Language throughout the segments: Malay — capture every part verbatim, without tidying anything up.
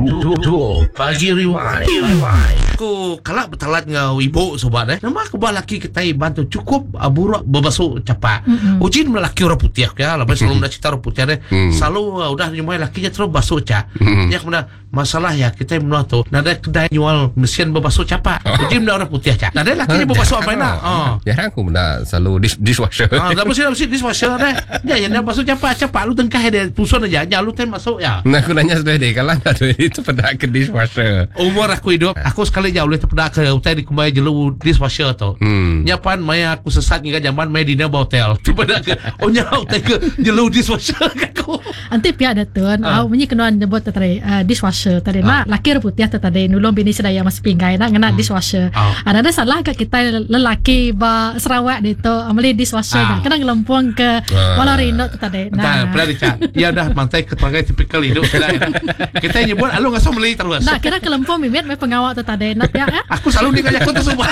Dua Pagi Rewind. Aku kalak bertalat ngau ibu sobat eh. Nama aku balaki kita bantu cukup aburuk berbasuh capat. Mm-hmm. Ujin melaki orang putih ya. Lepas selalu nak cerita orang putih deh. Selalu uh, udah nyumai lakinya terus basuh cap. Ya kemudian masalah ya kita menua tu. Nada kedai jual mesin berbasuh capat. Ujin dah orang putih cap. Nada lakinya berbasuh apa nak? Oh. Jarang aku benda selalu dish, dishwasher. Ah, dah mesti mesti dishwasher deh. Ya yang dah basuh capat capat lu tengkah dia puson aja. Jangan lu ten masuk ya. Nah aku nanya sudah deh kalau nggak ada itu pada ke dishwasher. Umur aku hidup, aku sekali jauh boleh terpedak ke hotel di kumai jelu dishwasher tu. Hmm. Nyapan maya aku sesat hingga zaman maya dina ba hotel. Terpedak ke. Oh nya hotel ke jelu dishwasher aku. Anti pihak datun, Ah. au menyi kenuan nyebut tadi uh, dishwasher tadi Ah. nak laki putih tadi nulung bini sedaya mas pinggai nak ngena dishwasher. Ah. Ada ada salah ke kita lelaki ba Sarawak itu amali dishwasher Ah. nak kena ngelempung ke walau rino tu tadi. Nah, pernah dicat. Ya dah mantai keterangan tipikal hidup kita. Kita nyebut alu ngasau meli terus. Nak kena kelempung mimit mai pengawak tu tadi nak ya. eh? Aku selalu dikaya aku tu semua.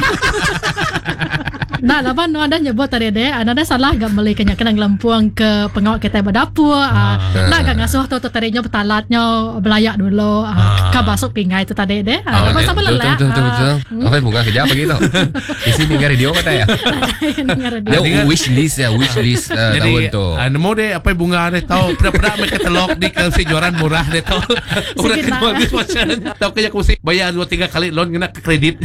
Nah, laban nu ada nyebut tadi deh, ada ada salah gak beli kena kena ngelempung ke pengawak kita berdapur. Ah. Nak gak ngasuh tu tu tadinya betalatnya belayak dulu. Ah. Ka basuk pingai tu tadi deh. Ah, laban sampai betul, lelah. betul, betul, betul. Apa bunga kerja begitu? Di sini dengar radio kata ya. Dia wish list ya, wish list uh, tahun Jadi, tu. uh, nemu deh apa bunga deh tahu pernah-pernah mereka telok di kejuaran murah deh tahu. Udah Sikit kedua lah. dishwasher. Tahu kayak aku sih bayar dua tiga kali loan kena ke kredit.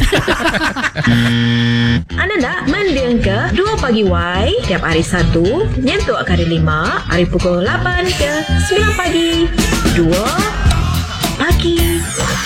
Anda nak mendengar ke dua Pagi Y tiap hari Sabtu nyentuh kali lima hari pukul lapan ke sembilan pagi. dua Pagi